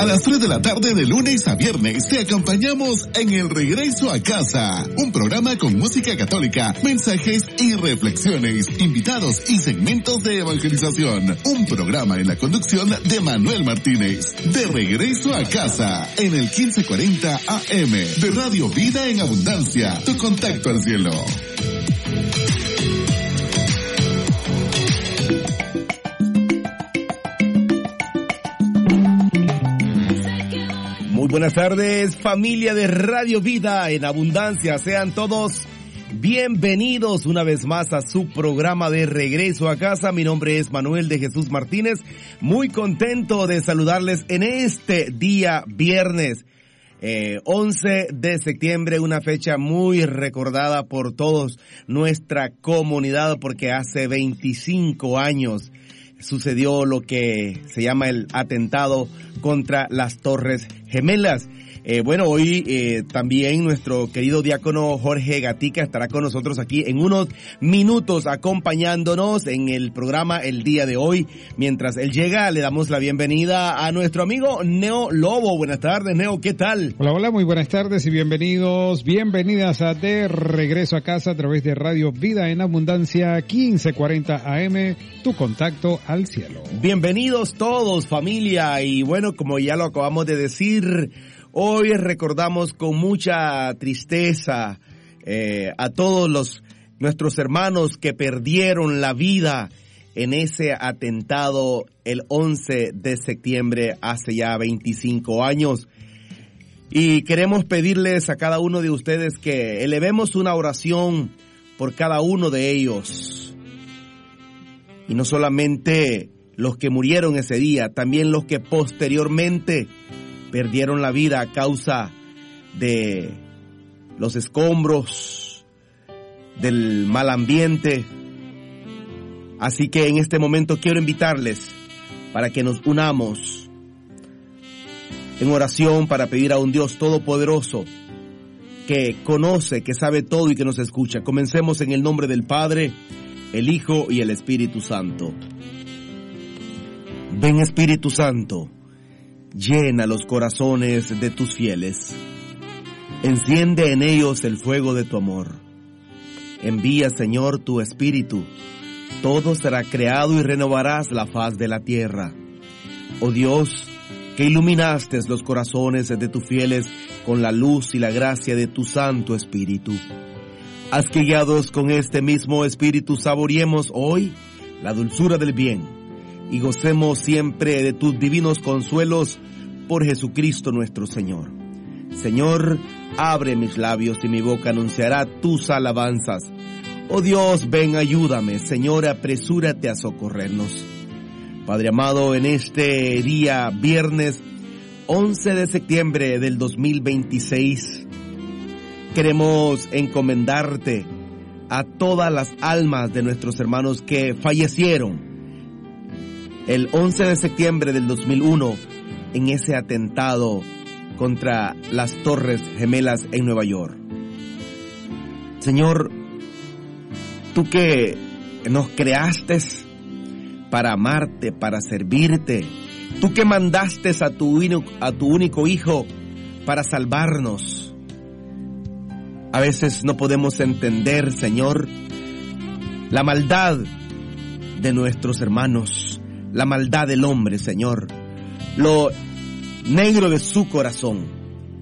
A las 3 de la tarde de lunes a viernes te acompañamos en El Regreso a Casa, un programa con música católica, mensajes y reflexiones, invitados y segmentos de evangelización. Un programa en la conducción de Manuel Martínez. De Regreso a Casa, en el 1540 AM de Radio Vida en Abundancia, tu contacto al cielo. Muy buenas tardes, familia de Radio Vida en Abundancia. Sean todos bienvenidos una vez más a su programa de Regreso a Casa. Mi nombre es Manuel de Jesús Martínez. Muy contento de saludarles en este día viernes 11 de septiembre, una fecha muy recordada por todos nuestra comunidad porque hace 25 años sucedió lo que se llama el atentado contra las Torres Gemelas. Hoy también nuestro querido diácono Jorge Gatica estará con nosotros aquí en unos minutos acompañándonos en el programa el día de hoy. Mientras él llega, le damos la bienvenida a nuestro amigo Neo Lobo. Buenas tardes, Neo, ¿qué tal? Hola, muy buenas tardes y bienvenidas a De Regreso a Casa a través de Radio Vida en Abundancia 1540 AM, tu contacto al cielo. Bienvenidos todos, familia, y bueno, como ya lo acabamos de decir, hoy recordamos con mucha tristeza a todos nuestros hermanos que perdieron la vida en ese atentado el 11 de septiembre hace ya 25 años. Y queremos pedirles a cada uno de ustedes que elevemos una oración por cada uno de ellos. Y no solamente los que murieron ese día, también los que posteriormente perdieron la vida a causa de los escombros, del mal ambiente. Así que en este momento quiero invitarles para que nos unamos en oración para pedir a un Dios todopoderoso que conoce, que sabe todo y que nos escucha. Comencemos en el nombre del Padre, el Hijo y el Espíritu Santo. Ven, Espíritu Santo, llena los corazones de tus fieles. Enciende en ellos el fuego de tu amor. Envía, Señor, tu Espíritu. Todo será creado y renovarás la faz de la tierra. Oh Dios, que iluminaste los corazones de tus fieles con la luz y la gracia de tu Santo Espíritu. Haz que guiados con este mismo Espíritu saboreemos hoy la dulzura del bien y gocemos siempre de tus divinos consuelos por Jesucristo nuestro Señor. Señor, abre mis labios y mi boca anunciará tus alabanzas. Oh Dios, ven, ayúdame. Señor, apresúrate a socorrernos. Padre amado, en este día viernes 11 de septiembre del 2026, queremos encomendarte a todas las almas de nuestros hermanos que fallecieron el 11 de septiembre del 2001 en ese atentado contra las Torres Gemelas en Nueva York. Señor, tú que nos creaste para amarte, para servirte, tú que mandaste a tu único Hijo para salvarnos. A veces no podemos entender, Señor, la maldad de nuestros hermanos, la maldad del hombre, Señor, lo negro de su corazón.